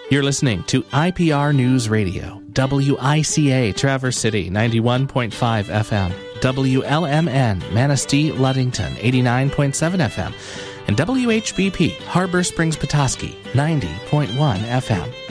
You're listening to IPR News Radio, WICA Traverse City 91.5 FM, WLMN Manistee Ludington 89.7 FM, and WHBP Harbor Springs Petoskey 90.1 FM.